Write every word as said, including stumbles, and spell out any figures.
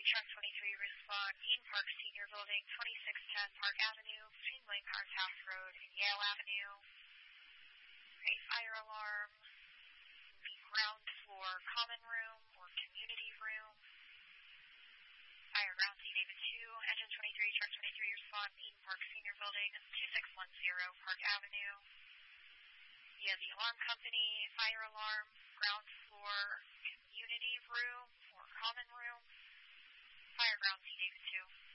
Truck twenty-three, respond, Eden Park Senior Building, twenty-six ten Park Avenue, between William Howard Taft Road and Yale Avenue. Okay, fire alarm, the ground floor common room or community room. Fire ground C David two, engine twenty-three, truck twenty-three, respond, Eden Park Senior Building, two six one zero Park Avenue. Via the alarm company, fire alarm, ground floor, community room or common room. Fire ground C David two.